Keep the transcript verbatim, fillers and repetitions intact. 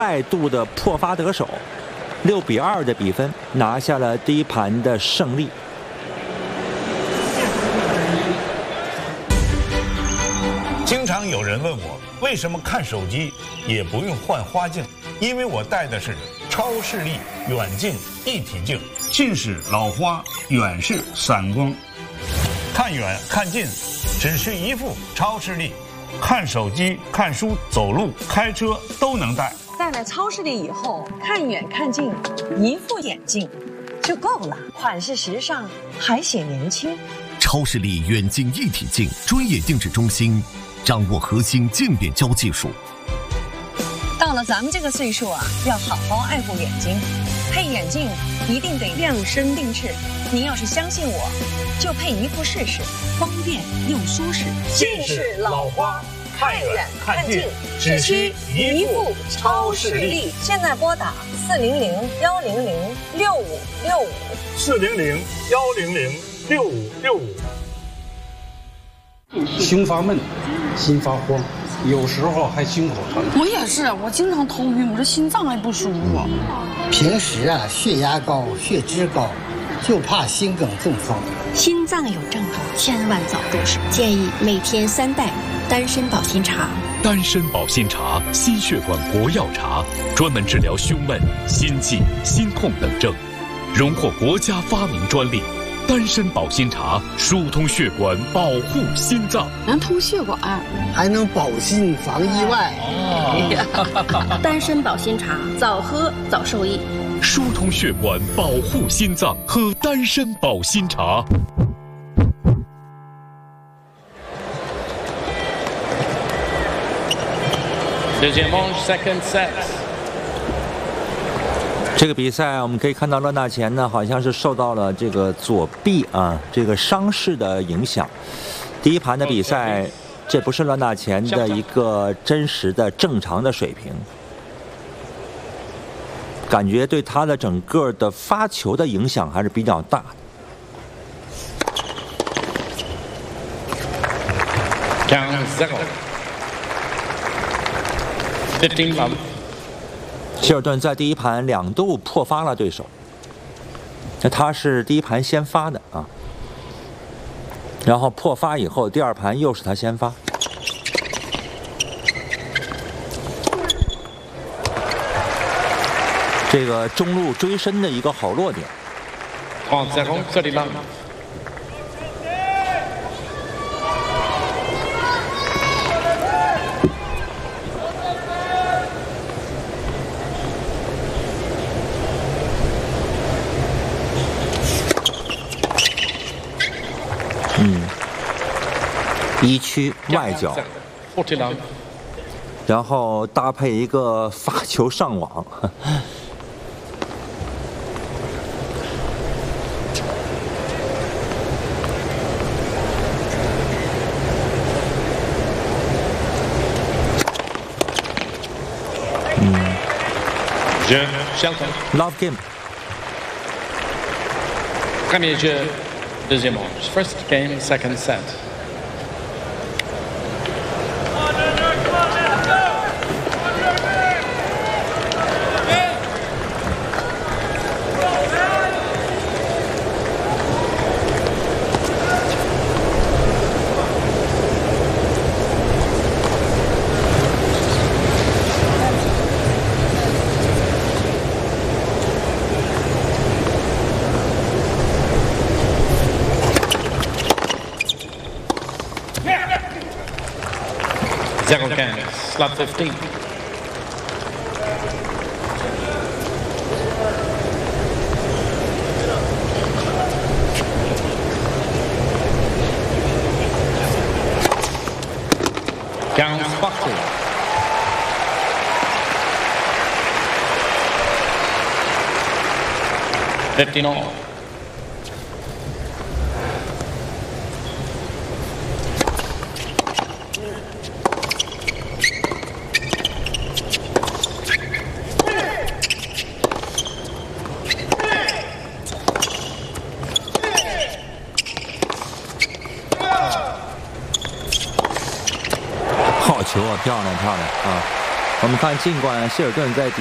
再度的破发得手，六比二的比分拿下了第一盘的胜利。 经常有人问我，为什么看手机也不用换花镜？因为我戴的是超视力远近一体镜，近视老花，远视散光，看远看近，只是一副超视力，看手机、看书、走路、开车都能戴。 戴了超视力以后，看远看近，一副眼镜就够了，款式时尚，还显年轻。 超视力远近一体镜专业定制中心，掌握核心镜变焦技术。 到了咱们这个岁数啊，要好好爱护眼睛，配眼镜一定得量身定制。您要是相信我，就配一副试试，方便又舒适。 近视老花，看远看近，只需一副超视力。 现在拨打四零零幺零零六五六五， 四零零幺零零六五六五。 胸发闷，心发慌，有时候还心口疼。 我也是，我经常头晕，我这心脏还不舒服。 平时啊，血压高，血脂高，就怕心梗中风。 心脏有症状，千万早入手。建议每天三袋丹参保心茶。 丹参保心茶，心血管国药茶，专门治疗胸闷、心悸、心痛等症，荣获国家发明专利。丹参保心茶疏通血管，保护心脏， 能通血管， 还能保心防意外。 哦、丹参保心茶，早喝早受益。 疏通血管，保护心脏，喝丹参保心茶。 Second set。 这个比赛我们可以看到，乱大前呢好像是受到了这个左臂啊这个伤势的影响。第一盘的比赛，这不是乱大前的一个真实的正常的水平，感觉对他的整个的发球的影响还是比较大的。 Down zero。fifteen love。 希尔顿在第一盘两度破发了对手，那他是第一盘先发的啊，然后破发以后，第二盘又是他先发。这个中路追身的一个好落点。嗯，一区外角，然后搭配一个发球上网。嗯 ，Love game。 Premier jeu, deuxième manche. First game, second set. Zero can, slot fifteen. Count forty. Fifteen all. 我们看，尽管希尔顿在